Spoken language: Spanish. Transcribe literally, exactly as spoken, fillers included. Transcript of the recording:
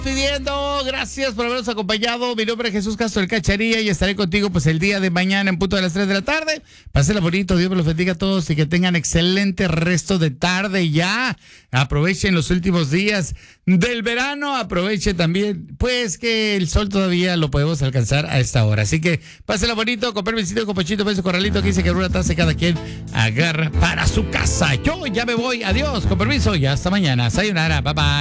Pidiendo, gracias por habernos acompañado. Mi nombre es Jesús Castro el Cacharilla y estaré contigo pues el día de mañana en punto de las tres de la tarde. Pásenla bonito, Dios me los bendiga a todos y que tengan excelente resto de tarde ya. Aprovechen los últimos días del verano, aprovechen también pues que el sol todavía lo podemos alcanzar a esta hora. Así que pásenla bonito, con permisito, con pochito, beso, corralito, aquí dice que una taza cada quien agarra para su casa. Yo ya me voy, adiós, con permiso y hasta mañana. Sayonara, bye bye.